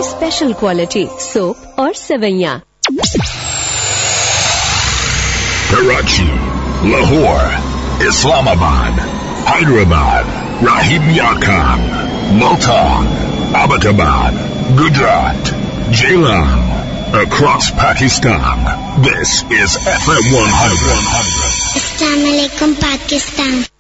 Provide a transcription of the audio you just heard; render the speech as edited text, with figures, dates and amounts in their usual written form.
Special quality soap और सेवैयाँ। Karachi, Lahore, Islamabad, Hyderabad, Rahim Yar Khan, Multan, Abbottabad, Gujarat, Jailam, across Pakistan. This is FM 100. Assalamualaikum Pakistan.